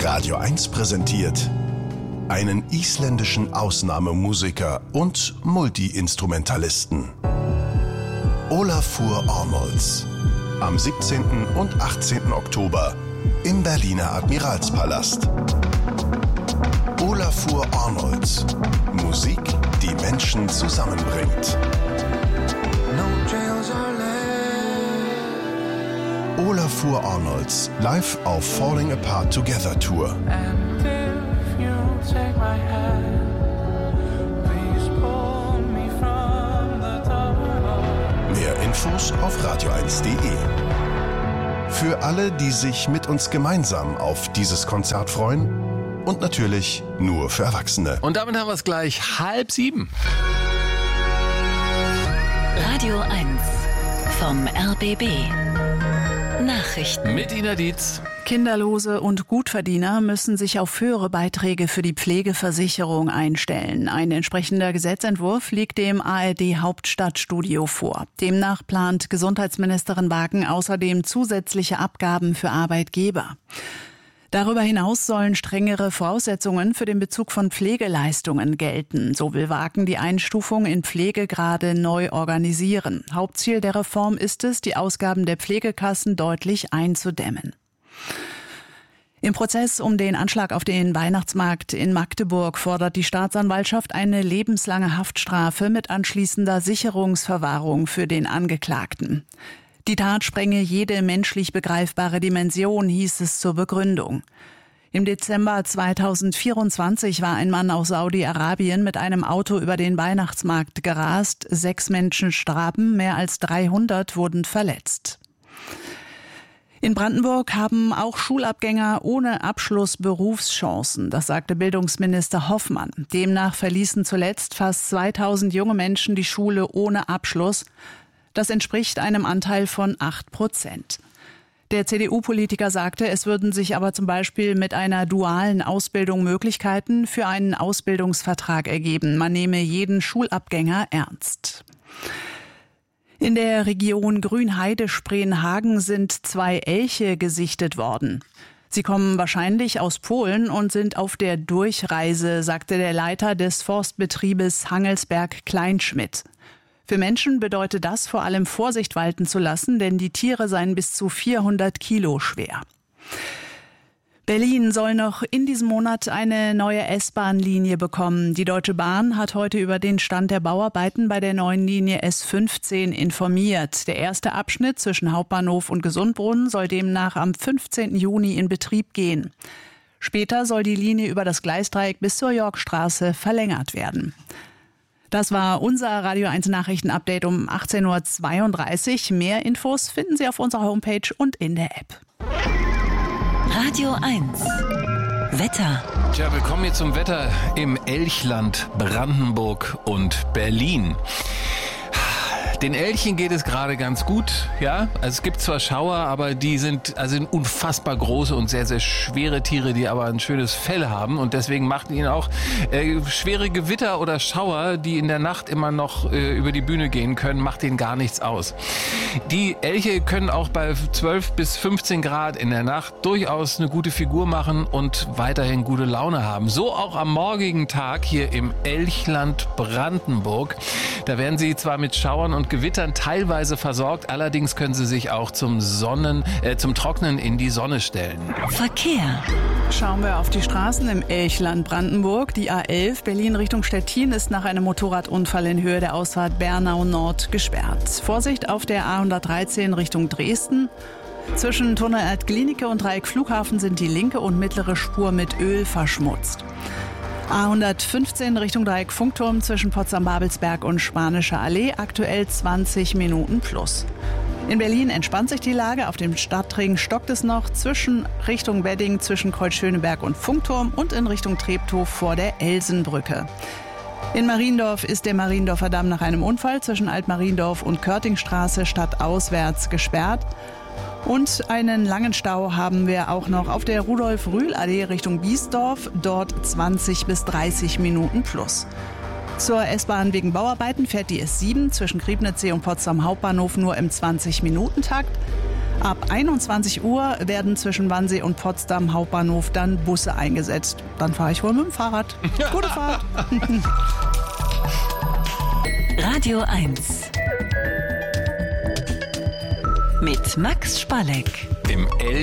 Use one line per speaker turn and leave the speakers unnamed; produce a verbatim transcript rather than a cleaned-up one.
Radio eins präsentiert einen isländischen Ausnahmemusiker und Multi-Instrumentalisten. Ólafur Arnalds. Am siebzehnten und achtzehnten Oktober im Berliner Admiralspalast. Ólafur Arnalds. Musik, die Menschen zusammenbringt. Ólafur Arnalds live auf Falling Apart Together Tour. Mehr Infos auf radio eins punkt de. Für alle, die sich mit uns gemeinsam auf dieses Konzert freuen und natürlich nur für Erwachsene.
Und damit haben wir es gleich halb sieben.
Radio eins vom R B B. Nachrichten.
Mit Ina Dietz.
Kinderlose und Gutverdiener müssen sich auf höhere Beiträge für die Pflegeversicherung einstellen. Ein entsprechender Gesetzentwurf liegt dem A R D-Hauptstadtstudio vor. Demnach plant Gesundheitsministerin Wagen außerdem zusätzliche Abgaben für Arbeitgeber. Darüber hinaus sollen strengere Voraussetzungen für den Bezug von Pflegeleistungen gelten. So will Wagen die Einstufung in Pflegegrade neu organisieren. Hauptziel der Reform ist es, die Ausgaben der Pflegekassen deutlich einzudämmen. Im Prozess um den Anschlag auf den Weihnachtsmarkt in Magdeburg fordert die Staatsanwaltschaft eine lebenslange Haftstrafe mit anschließender Sicherungsverwahrung für den Angeklagten. Die Tat sprenge jede menschlich begreifbare Dimension, hieß es zur Begründung. Im Dezember zweitausendvierundzwanzig war ein Mann aus Saudi-Arabien mit einem Auto über den Weihnachtsmarkt gerast. Sechs Menschen starben, mehr als dreihundert wurden verletzt. In Brandenburg haben auch Schulabgänger ohne Abschluss Berufschancen, das sagte Bildungsminister Hoffmann. Demnach verließen zuletzt fast zweitausend junge Menschen die Schule ohne Abschluss. Das entspricht einem Anteil von acht Prozent. Der C D U-Politiker sagte, es würden sich aber zum Beispiel mit einer dualen Ausbildung Möglichkeiten für einen Ausbildungsvertrag ergeben. Man nehme jeden Schulabgänger ernst. In der Region Grünheide-Spreenhagen sind zwei Elche gesichtet worden. Sie kommen wahrscheinlich aus Polen und sind auf der Durchreise, sagte der Leiter des Forstbetriebes Hangelsberg-Kleinschmidt. Für Menschen bedeutet das vor allem Vorsicht walten zu lassen, denn die Tiere seien bis zu vierhundert Kilo schwer. Berlin soll noch in diesem Monat eine neue S-Bahn-Linie bekommen. Die Deutsche Bahn hat heute über den Stand der Bauarbeiten bei der neuen Linie S fünfzehn informiert. Der erste Abschnitt zwischen Hauptbahnhof und Gesundbrunnen soll demnach am fünfzehnten Juni in Betrieb gehen. Später soll die Linie über das Gleisdreieck bis zur Yorkstraße verlängert werden. Das war unser Radio eins Nachrichten-Update um achtzehn Uhr zweiunddreißig. Mehr Infos finden Sie auf unserer Homepage und in der App.
Radio eins. Wetter.
Tja, willkommen jetzt zum Wetter im Elchland, Brandenburg und Berlin. Den Elchen geht es gerade ganz gut, ja. Also es gibt zwar Schauer, aber die sind also sind unfassbar große und sehr, sehr schwere Tiere, die aber ein schönes Fell haben. Und deswegen machten ihnen auch äh, schwere Gewitter oder Schauer, die in der Nacht immer noch äh, über die Bühne gehen können, macht ihnen gar nichts aus. Die Elche können auch bei zwölf bis fünfzehn Grad in der Nacht durchaus eine gute Figur machen und weiterhin gute Laune haben. So auch am morgigen Tag hier im Elchland Brandenburg. Da werden sie zwar mit Schauern und Gewittern teilweise versorgt, allerdings können sie sich auch zum Sonnen, äh, zum Trocknen in die Sonne stellen.
Verkehr.
Schauen wir auf die Straßen im Elchland Brandenburg. Die A elf Berlin Richtung Stettin ist nach einem Motorradunfall in Höhe der Ausfahrt Bernau Nord gesperrt. Vorsicht auf der A hundertdreizehn Richtung Dresden. Zwischen Tunnel Erdklinike und Dreieck Flughafen sind die linke und mittlere Spur mit Öl verschmutzt. A hundertfünfzehn Richtung Dreieck Funkturm zwischen Potsdam-Babelsberg und Spanischer Allee, aktuell zwanzig Minuten plus. In Berlin entspannt sich die Lage. Auf dem Stadtring stockt es noch zwischen Richtung Wedding, zwischen Kreuzschöneberg und Funkturm und in Richtung Treptow vor der Elsenbrücke. In Mariendorf ist der Mariendorfer Damm nach einem Unfall zwischen Altmariendorf und Körtingstraße stadtauswärts gesperrt. Und einen langen Stau haben wir auch noch auf der Rudolf-Rühl-Allee Richtung Biesdorf, dort zwanzig bis dreißig Minuten plus. Zur S-Bahn wegen Bauarbeiten fährt die S sieben zwischen Griebnitzsee und Potsdam Hauptbahnhof nur im zwanzig Minuten Takt. Ab einundzwanzig Uhr werden zwischen Wannsee und Potsdam Hauptbahnhof dann Busse eingesetzt. Dann fahre ich wohl mit dem Fahrrad. Gute Fahrt.
Radio eins mit Max Spalleck.
Im Elch